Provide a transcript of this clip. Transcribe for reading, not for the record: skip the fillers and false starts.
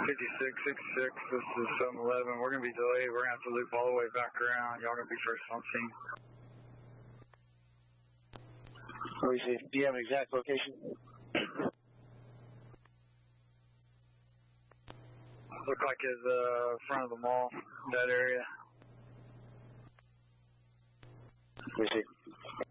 5666, this is 711. We're going to be delayed. We're going to have to loop all the way back around. Y'all going to be first on scene. Let me see. Do you have an exact location? Look like it's front of the mall, that area. Let me see.